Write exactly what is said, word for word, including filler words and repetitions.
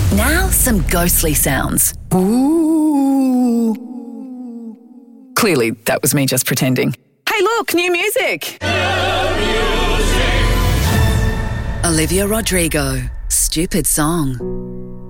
Now, some ghostly sounds. Ooh. Clearly, that was me just pretending. Hey, look, new music. New music. Olivia Rodrigo, Stupid Song.